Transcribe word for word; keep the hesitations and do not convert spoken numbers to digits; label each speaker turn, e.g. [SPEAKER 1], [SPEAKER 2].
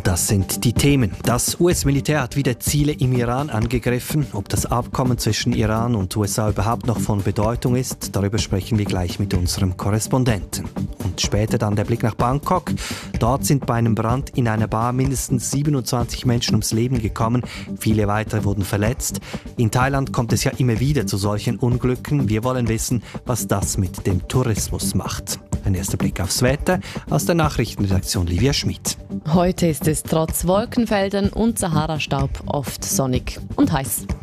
[SPEAKER 1] Das sind die Themen. Das U S-Militär hat wieder Ziele im Iran angegriffen. Ob das Abkommen zwischen Iran und U S A überhaupt noch von Bedeutung ist, darüber sprechen wir gleich mit unserem Korrespondenten. Und später dann der Blick nach Bangkok. Dort sind bei einem Brand in einer Bar mindestens siebenundzwanzig Menschen ums Leben gekommen. Viele weitere wurden verletzt. In Thailand kommt es ja immer wieder zu solchen Unglücken. Wir wollen wissen, was das mit dem Tourismus macht. Ein erster Blick aufs Wetter aus der Nachrichtenredaktion Livia Schmid.
[SPEAKER 2] Heute ist es trotz Wolkenfeldern und Sahara-Staub oft sonnig und heiß.